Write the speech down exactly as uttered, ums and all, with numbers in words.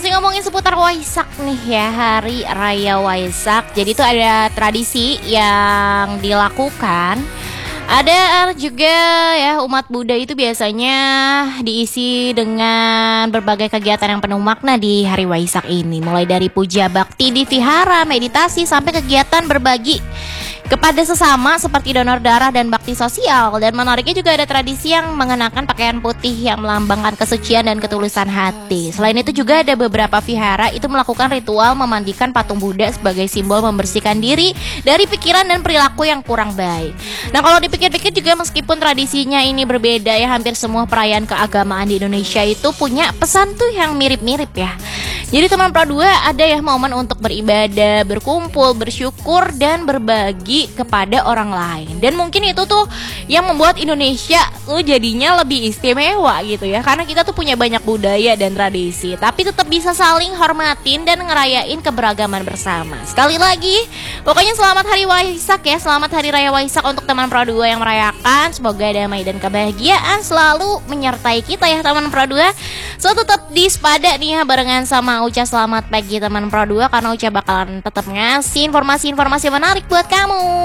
Masih ngomongin seputar Waisak nih ya, Hari Raya Waisak. Jadi tuh ada tradisi yang dilakukan. Ada juga ya, umat Buddha itu biasanya diisi dengan berbagai kegiatan yang penuh makna di hari Waisak ini. Mulai dari puja bakti di vihara, meditasi, sampai kegiatan berbagi kepada sesama seperti donor darah dan bakti sosial. Dan menariknya juga ada tradisi yang mengenakan pakaian putih yang melambangkan kesucian dan ketulusan hati. Selain itu juga ada beberapa vihara itu melakukan ritual memandikan patung Buddha sebagai simbol membersihkan diri dari pikiran dan perilaku yang kurang baik. Nah, kalau dipikir-pikir juga meskipun tradisinya ini berbeda ya, hampir semua perayaan keagamaan di Indonesia itu punya pesan tuh yang mirip-mirip ya. Jadi teman Pro dua ada ya momen untuk beribadah, berkumpul, bersyukur, dan berbagi kepada orang lain. Dan mungkin itu tuh yang membuat Indonesia tuh jadinya lebih istimewa gitu ya. Karena kita tuh punya banyak budaya dan tradisi, tapi tetap bisa saling hormatin dan ngerayain keberagaman bersama. Sekali lagi, pokoknya selamat Hari Waisak ya. Selamat Hari Raya Waisak untuk teman Pro dua yang merayakan. Semoga damai dan kebahagiaan selalu menyertai kita ya teman Pro dua. So tetap di Spada nih ya, barengan sama Uca. Selamat pagi teman Pro dua, karena Uca bakalan tetap ngasih informasi-informasi menarik buat kamu.